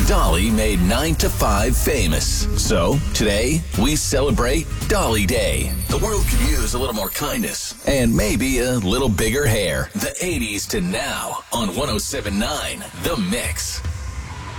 Dolly made 9 to 5 famous. So, today, we celebrate Dolly Day. The world could use a little more kindness and maybe a little bigger hair. The 80s to now on 107.9 The Mix.